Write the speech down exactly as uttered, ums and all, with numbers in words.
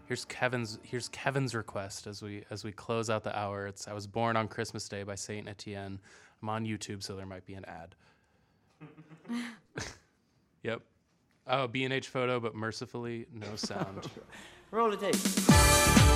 Here's Kevin's here's Kevin's request as we as we close out the hour. It's I was born on Christmas Day by Saint Etienne. I'm on YouTube, so there might be an ad. Yep. Oh, B and H photo, but mercifully no sound. Roll the tape.